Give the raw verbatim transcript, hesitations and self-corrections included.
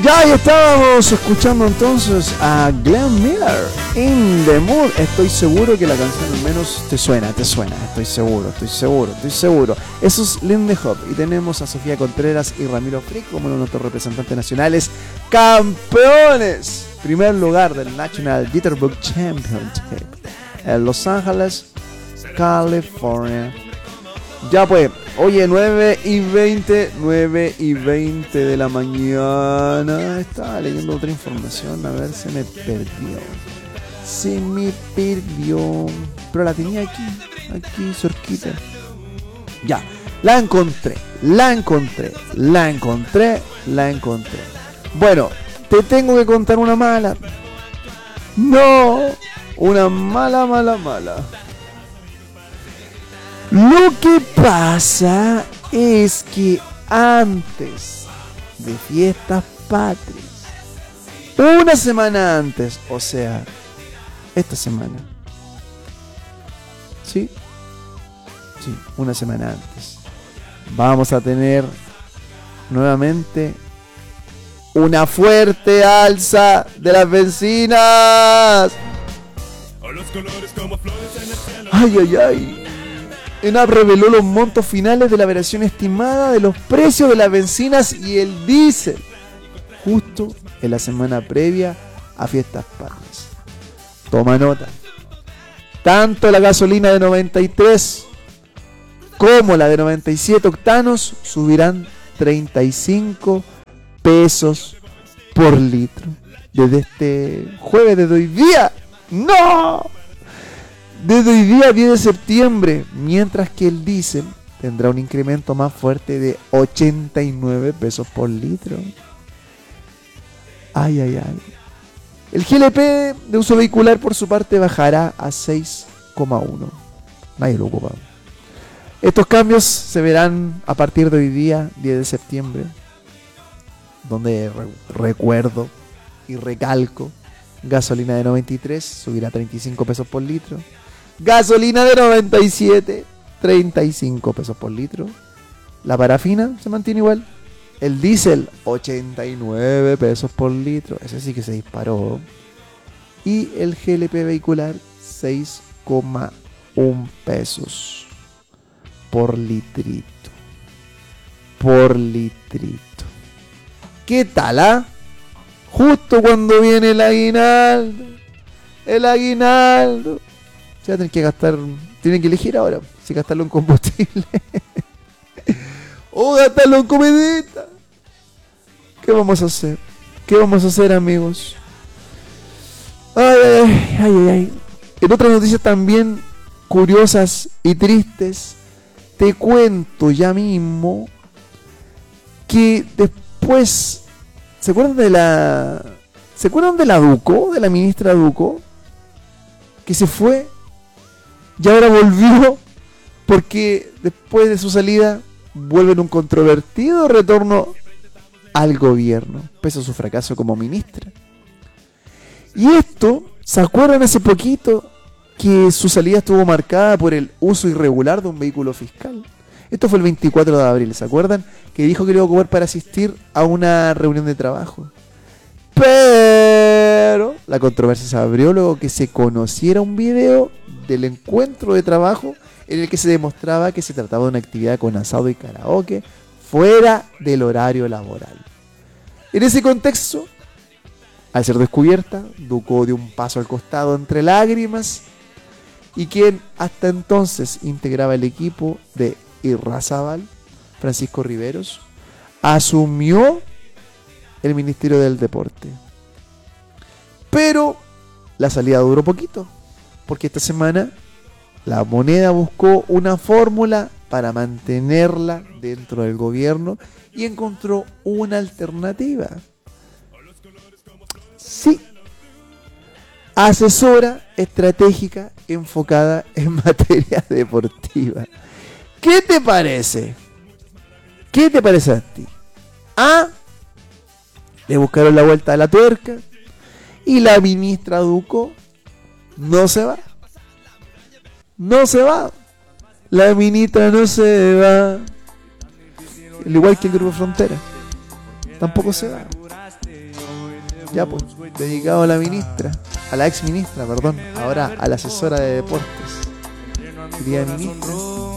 Ya ahí estábamos escuchando entonces a Glenn Miller, In The Mood. Estoy seguro que la canción al menos te suena, te suena. Estoy seguro, estoy seguro, estoy seguro. Eso es Lindy Hop. Y tenemos a Sofía Contreras y Ramiro Frick como uno de nuestros representantes nacionales. Campeones. Primer lugar del National Jitterbug Championship en Los Ángeles, California. Ya pues, oye, nueve y veinte, nueve y veinte de la mañana. Estaba leyendo otra información, a ver, se me perdió. Se me perdió. Pero la tenía aquí, aquí cerquita. Ya, la encontré, la encontré, la encontré, la encontré. Bueno, te tengo que contar una mala. No, una mala, mala, mala. Lo que pasa es que antes de fiestas patrias, una semana antes, o sea, esta semana, ¿sí? Sí, una semana antes, vamos a tener nuevamente una fuerte alza de las bencinas. Ay, ay, ay. ENAP reveló los montos finales de la variación estimada de los precios de las bencinas y el diésel, justo en la semana previa a fiestas patrias. Toma nota. Tanto la gasolina de noventa y tres como la de noventa y siete octanos subirán treinta y cinco pesos por litro. Desde este jueves, desde hoy día. ¡No! Desde hoy día diez de septiembre, mientras que el diésel tendrá un incremento más fuerte de ochenta y nueve pesos por litro. Ay, ay, ay. El G L P de uso vehicular por su parte bajará a seis coma uno. Nadie lo ocupa. Estos cambios se verán a partir de hoy día, diez de septiembre, donde re- recuerdo y recalco, gasolina de noventa y tres subirá a treinta y cinco pesos por litro. Gasolina de noventa y siete, treinta y cinco pesos por litro. La parafina se mantiene igual. El diésel, ochenta y nueve pesos por litro. Ese sí que se disparó. Y el G L P vehicular, seis coma uno pesos por litrito. Por litrito. ¿Qué tal, ah? Justo cuando viene el aguinaldo. El aguinaldo. Se va a tener que gastar, tienen que elegir ahora si gastarlo en combustible o gastarlo en comidita. ¿Qué vamos a hacer? ¿Qué vamos a hacer, amigos? Ay, ay, ay, ay, ay. En otras noticias también curiosas y tristes, te cuento ya mismo que después, ¿se acuerdan de la, ¿se acuerdan de la Duco, de la ministra Duco, que se fue? Y ahora volvió porque después de su salida vuelve en un controvertido retorno al gobierno, pese a su fracaso como ministra. Y esto, ¿se acuerdan hace poquito que su salida estuvo marcada por el uso irregular de un vehículo fiscal? Esto fue el veinticuatro de abril, ¿se acuerdan? Que dijo que lo iba a ocupar para asistir a una reunión de trabajo. Pero la controversia se abrió luego que se conociera un video del encuentro de trabajo en el que se demostraba que se trataba de una actividad con asado y karaoke fuera del horario laboral. En ese contexto, al ser descubierta, Duco dio un paso al costado entre lágrimas y quien hasta entonces integraba el equipo de Irrazábal, Francisco Riveros, asumió el Ministerio del Deporte. Pero la salida duró poquito, porque esta semana la Moneda buscó una fórmula para mantenerla dentro del gobierno y encontró una alternativa. Sí, asesora estratégica enfocada en materia deportiva. ¿Qué te parece? ¿Qué te parece a ti? ¿Ah? Le buscaron la vuelta a la tuerca y la ministra Duco no se va. No se va. La ministra no se va. Al igual que el Grupo Frontera. Tampoco se va. Ya pues, dedicado a la ministra, a la ex ministra, perdón, ahora a la asesora de deportes. Querida ministra,